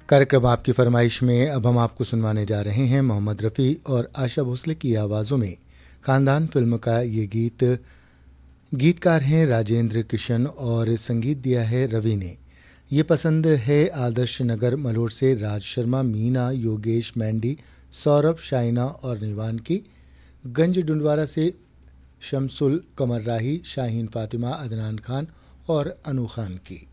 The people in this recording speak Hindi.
कार्यक्रम आपकी फरमाइश में अब हम आपको सुनवाने जा रहे हैं मोहम्मद रफ़ी और आशा भोसले की आवाज़ों में खानदान फिल्म का ये गीत। गीतकार हैं राजेंद्र किशन और संगीत दिया है रवि ने। ये पसंद है आदर्श नगर मलोर से राज शर्मा, मीना, योगेश, मैंडी, सौरभ, शाइना और निवान की। गंज डुंडवारा से शमसुल, कमर राही, शाहीन फातिमा, अदनान खान और अनु खान की।